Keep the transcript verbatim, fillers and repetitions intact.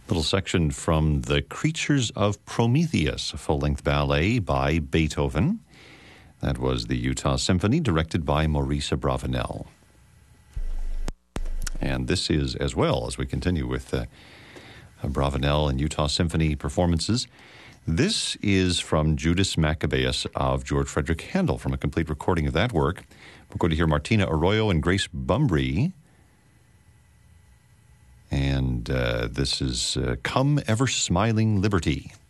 Little section from The Creatures of Prometheus, a full-length ballet by Beethoven. That was the Utah Symphony, directed by Maurice Abravanel. And this is, as well, as we continue with uh, Abravanel and Utah Symphony performances, this is from Judas Maccabeus of George Frederick Handel, from a complete recording of that work. We're going to hear Martina Arroyo and Grace Bumbry. And uh, this is uh, Come Ever Smiling Liberty.